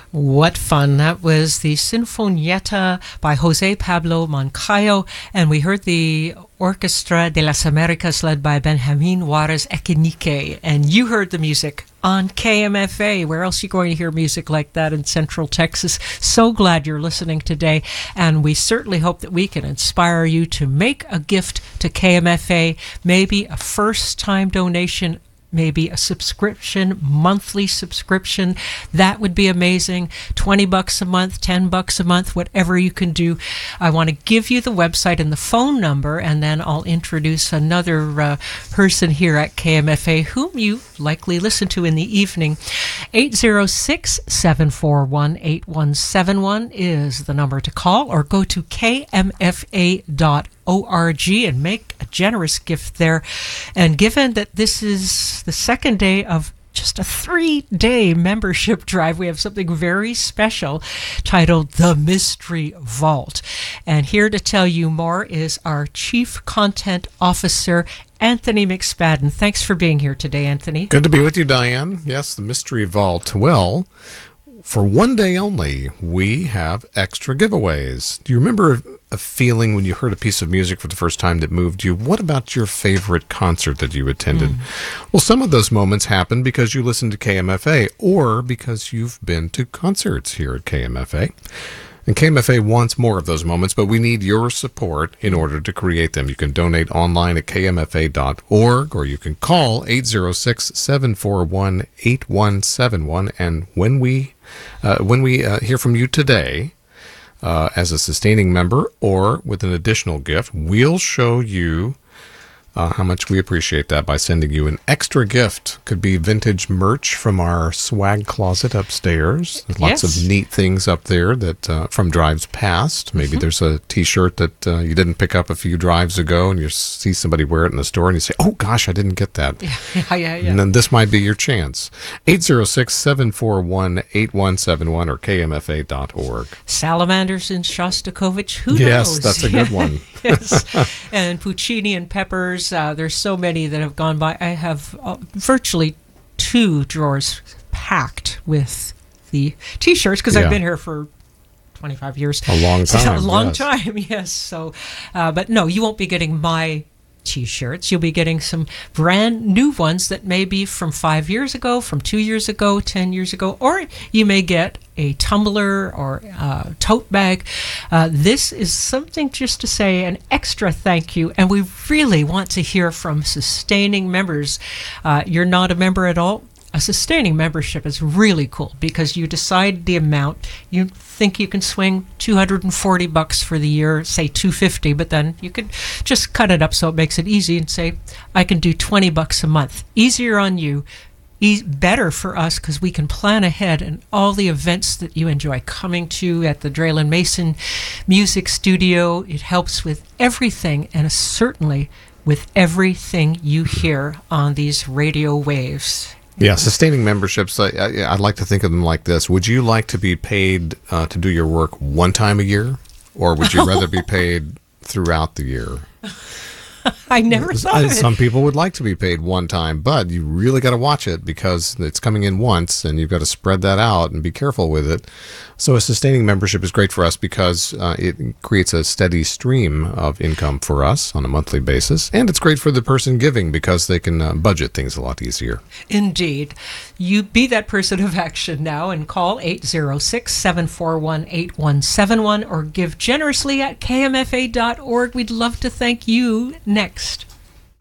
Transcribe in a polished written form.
What fun. That was the Sinfonietta by Jose Pablo Moncayo, and we heard the Orquestra de las Americas led by Benjamin Juarez Echenique, and you heard the music on KMFA. Where else are you going to hear music like that in Central Texas? So glad you're listening today, and we certainly hope that we can inspire you to make a gift to KMFA, maybe a first-time donation, maybe a subscription, monthly subscription. That would be amazing. $20 a month, $10 a month, whatever you can do. I want to give you the website and the phone number, and then I'll introduce another person here at KMFA whom you likely listen to in the evening. 806-741-8171 is the number to call, or go to kmfa.org and make a generous gift there. And given that this is the second day of just a 3-day membership drive, we have something very special titled The Mystery Vault. And here to tell you more is our Chief Content Officer, Anthony McSpadden. Thanks for being here today, Anthony. Good to be with you, Diane. Yes, the Mystery Vault. Well, for one day only, we have extra giveaways. Do you remember a feeling when you heard a piece of music for the first time that moved you? What about your favorite concert that you attended? Well, some of those moments happen because you listened to KMFA or because you've been to concerts here at KMFA. And KMFA wants more of those moments, but we need your support in order to create them. You can donate online at kmfa.org, or you can call 806-741-8171. And when we hear from you today, as a sustaining member or with an additional gift, we'll show you how much we appreciate that by sending you an extra gift. Could be vintage merch from our swag closet upstairs. There's lots of neat things up there that from drives past. Maybe there's a T-shirt that you didn't pick up a few drives ago, and you see somebody wear it in the store, and you say, "Oh gosh, I didn't get that." Yeah. And then this might be your chance. 806-741-8171 or kmfa.org. Salamanders in Shostakovich. Who knows? Yes, that's a good one. Yes. And Puccini and Peppers. There's so many that have gone by. I have virtually 2 drawers packed with the T-shirts because I've been here for 25 years. A long time. A long time, yes. So, but no, you won't be getting my T-shirts. You'll be getting some brand new ones that may be from 5 years ago, from 2 years ago, 10 years ago, or you may get a tumbler or a tote bag. This is something just to say an extra thank you, and we really want to hear from sustaining members. You're not a member at all. A sustaining membership is really cool because you decide the amount. You think you can swing $240 for the year, say $250, but then you could just cut it up so it makes it easy and say, I can do $20 a month. Easier on you. Better for us because we can plan ahead, and all the events that you enjoy coming to at the Draylen Mason Music Studio. It helps with everything, and certainly with everything you hear on these radio waves. Yeah, sustaining memberships, I'd like to think of them like this. Would you like to be paid to do your work one time a year, or would you rather be paid throughout the year? I never thought of it. Some people would like to be paid one time, but you really got to watch it because it's coming in once, and you've got to spread that out and be careful with it. So a sustaining membership is great for us because it creates a steady stream of income for us on a monthly basis, and it's great for the person giving because they can budget things a lot easier. Indeed. You be that person of action now and call 806-741-8171 or give generously at kmfa.org. We'd love to thank you next.